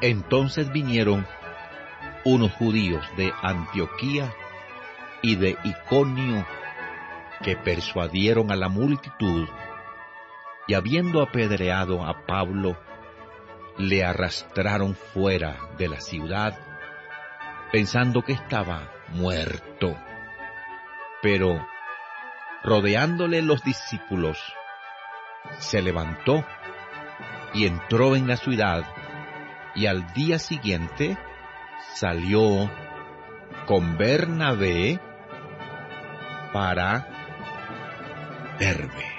Entonces vinieron unos judíos de Antioquía y de Iconio, que persuadieron a la multitud, y habiendo apedreado a Pablo, le arrastraron fuera de la ciudad, pensando que estaba muerto. Pero, rodeándole los discípulos, se levantó y entró en la ciudad, y al día siguiente salió con Bernabé para Derbe.